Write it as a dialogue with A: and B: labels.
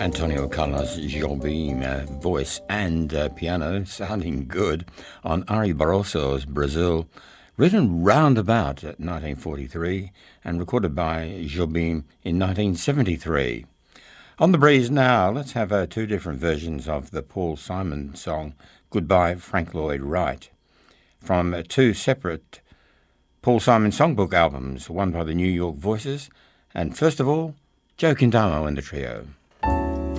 A: Antonio Carlos Jobim, voice and piano, sounding good on Ari Barroso's Brazil, written round about 1943 and recorded by Jobim in 1973. On the breeze now, let's have two different versions of the Paul Simon song Goodbye Frank Lloyd Wright from two separate Paul Simon songbook albums, one by the New York Voices and, first of all, Joe Quintana and the Trio.